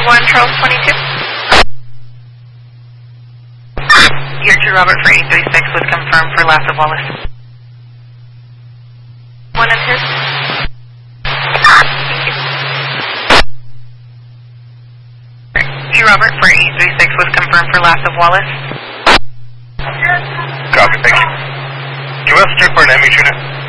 1 Charles 22. Year 2 Robert for 836 was confirmed for last of Wallace. One of his. Thank you. Robert for 836 was confirmed for last of Wallace. Copy, thank you. US check for an MH unit.